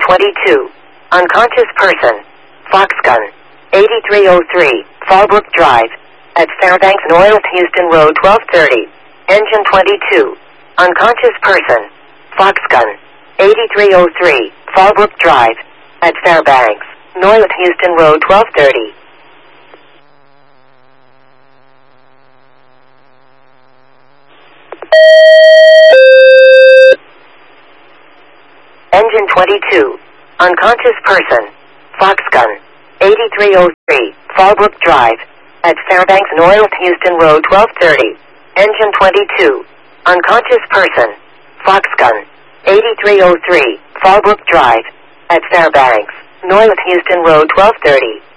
22. Unconscious person. Foxgun. 8303. Fallbrook Drive. At Fairbanks North Houston Road 1230. Engine 22. Unconscious person. Foxgun. 8303. Fallbrook Drive. At Fairbanks North Houston Road 1230. Engine 22. Unconscious person. Foxgun. 8303. Fallbrook Drive. At Fairbanks North Houston Road 1230. Engine 22. Unconscious person. Foxgun. 8303. Fallbrook Drive. At Fairbanks North Houston Road 1230.